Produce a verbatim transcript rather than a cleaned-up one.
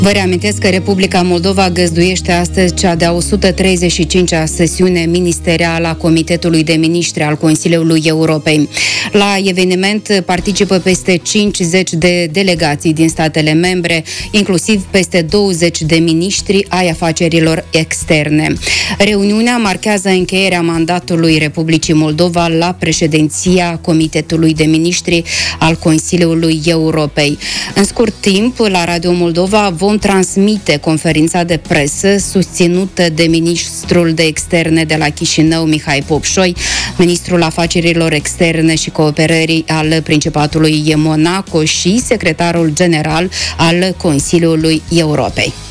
Vă reamintesc că Republica Moldova găzduiește astăzi cea de-a o sută treizeci și cincea sesiune ministerială a Comitetului de Miniștri al Consiliului Europei. La eveniment participă peste cincizeci de delegații din statele membre, inclusiv peste douăzeci de miniștri ai afacerilor externe. Reuniunea marchează încheierea mandatului Republicii Moldova la președinția Comitetului de Miniștri al Consiliului Europei. În scurt timp, la Radio Moldova vom transmite conferința de presă susținută de ministrul de externe de la Chișinău, Mihai Popșoi, ministrul afacerilor externe și cooperării al Principatului Monaco și secretarul general al Consiliului Europei.